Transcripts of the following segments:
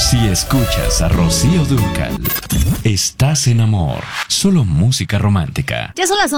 Si escuchas a Rocío Dúrcal, estás en amor. Solo música romántica. Ya son las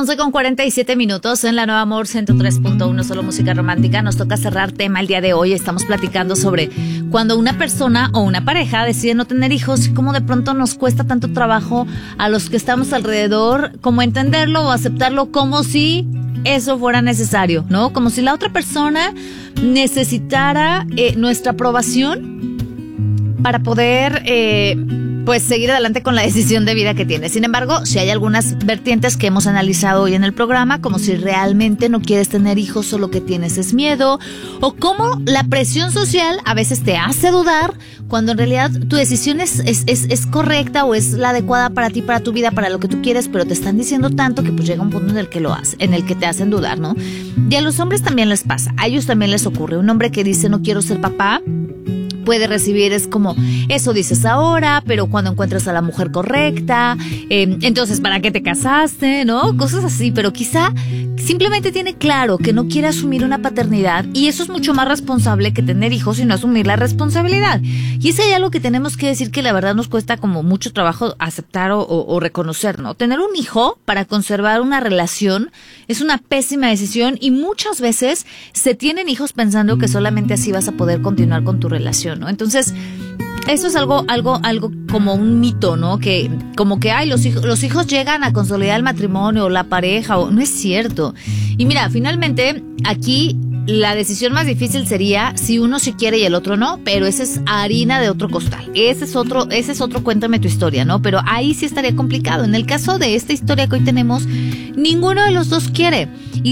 11:47 en la Nueva Amor 103.1, solo música romántica. Nos toca cerrar tema el día de hoy. Estamos platicando sobre cuando una persona o una pareja decide no tener hijos y cómo de pronto nos cuesta tanto trabajo a los que estamos alrededor, como entenderlo o aceptarlo como si eso fuera necesario, ¿no? Como si la otra persona necesitara nuestra aprobación para poder pues seguir adelante con la decisión de vida que tiene. Sin embargo, si hay algunas vertientes que hemos analizado hoy en el programa, como si realmente no quieres tener hijos, solo que tienes es miedo, o cómo la presión social a veces te hace dudar cuando en realidad tu decisión es correcta o es la adecuada para ti, para tu vida, para lo que tú quieres, pero te están diciendo tanto que pues llega un punto en el que te hacen dudar, ¿no? Y a los hombres también les pasa, a ellos también les ocurre. Un hombre que dice no quiero ser papá puede recibir, es como, eso dices ahora, pero cuando encuentras a la mujer correcta, entonces ¿para qué te casaste? ¿No? Cosas así, pero quizá simplemente tiene claro que no quiere asumir una paternidad y eso es mucho más responsable que tener hijos y no asumir la responsabilidad. Y ese hay algo que tenemos que decir que la verdad nos cuesta como mucho trabajo aceptar o reconocer, ¿no? Tener un hijo para conservar una relación es una pésima decisión y muchas veces se tienen hijos pensando que solamente así vas a poder continuar con tu relación, ¿no? Entonces, eso es algo como un mito, ¿no? Que como que los hijos llegan a consolidar el matrimonio o la pareja, o no es cierto. Y mira, finalmente aquí la decisión más difícil sería si uno sí quiere y el otro no, pero esa es harina de otro costal. Ese es otro cuéntame tu historia, ¿no? Pero ahí sí estaría complicado. En el caso de esta historia que hoy tenemos, ninguno de los dos quiere. Y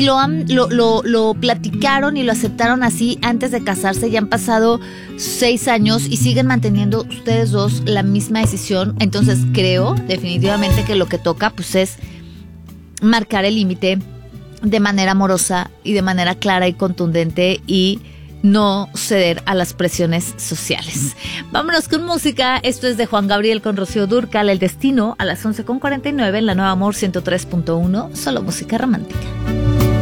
lo platicaron y lo aceptaron así antes de casarse. Ya han pasado 6 años y siguen manteniendo ustedes dos la misma decisión. Entonces creo definitivamente que lo que toca pues es marcar el límite de manera amorosa y de manera clara y contundente y no ceder a las presiones sociales. Vámonos con música. Esto es de Juan Gabriel con Rocío Dúrcal, El Destino, a las 11:49 en la Nueva Amor 103.1, solo música romántica.